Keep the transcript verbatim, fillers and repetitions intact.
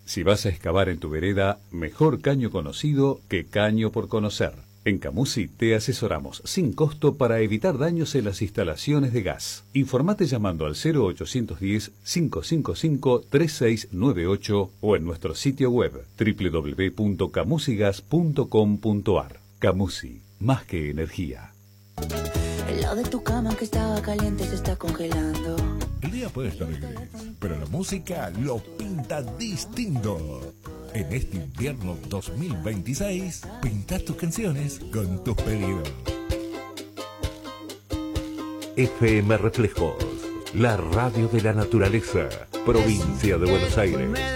Si vas a excavar en tu vereda, mejor caño conocido que caño por conocer. En Camusi te asesoramos sin costo para evitar daños en las instalaciones de gas. Informate llamando al cero ochocientos diez, cinco cinco cinco, tres seis nueve ocho o en nuestro sitio web doble u doble u doble u punto camusigas punto com punto ar. Camusi, más que energía. El lado de tu cama que estaba caliente se está congelando. El día puede estar gris, pero la música lo pinta distinto. En este invierno dos mil veintiséis, pinta tus canciones con tus pedidos. F M Reflejos, la radio de la naturaleza, provincia de Buenos Aires.